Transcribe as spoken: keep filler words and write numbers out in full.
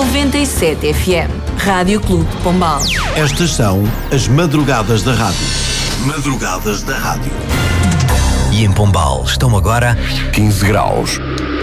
noventa e sete F M. Rádio Clube de Pombal. Estas são as madrugadas da rádio. Madrugadas da rádio. E em Pombal estão agora quinze graus.